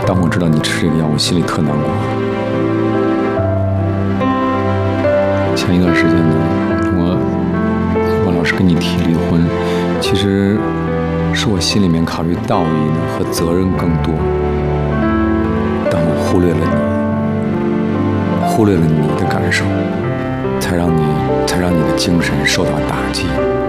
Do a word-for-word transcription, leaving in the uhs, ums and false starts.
当我知道你吃这个药，我心里特难过。前一段时间呢，我我老是跟你提离婚，其实是我心里面考虑道义呢和责任更多，但我忽略了你，忽略了你的感受，才让你才让你的精神受到打击。